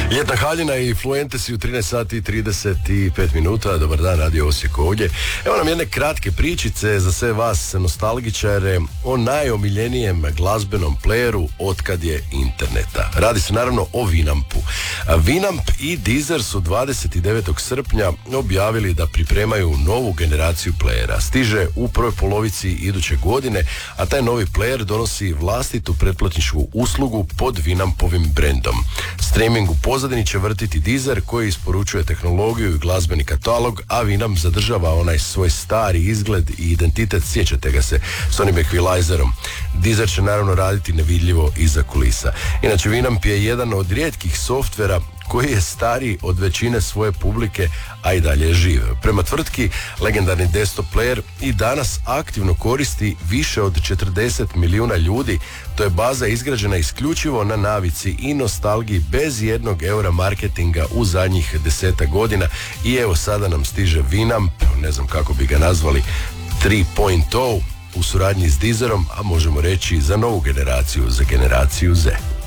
Ljetna haljina i Fluentesi u 13 sati i 35 minuta. Dobar dan, Radio Osijek ovdje. Evo nam jedne kratke pričice za sve vas nostalgičare o najomiljenijem glazbenom playeru otkad je interneta. Radi se naravno o Winampu. Winamp i Deezer su 29. srpnja objavili da pripremaju novu generaciju playera. Stiže u prvoj polovici iduće godine, a taj novi player donosi vlastitu pretplatničku uslugu pod Winampovim brendom. Streaming u pozadini će vrtiti Deezer koji isporučuje tehnologiju i glazbeni katalog, a Winamp zadržava onaj svoj stari izgled i identitet, sjećate ga se, s onim ekvilajzerom. Deezer će naravno raditi nevidljivo iza kulisa. Inače, Winamp je jedan od rijetkih softvera koji je stariji od većine svoje publike, a i dalje je živ. Prema tvrtki, legendarni desktop player i danas aktivno koristi više od 40 milijuna ljudi. To je baza izgrađena isključivo na navici i nostalgiji bez €1 marketinga u zadnjih 10 godina. I evo sada nam stiže Winamp, ne znam kako bi ga nazvali, 3.0 u suradnji s Deezerom, a možemo reći za novu generaciju, za generaciju Z.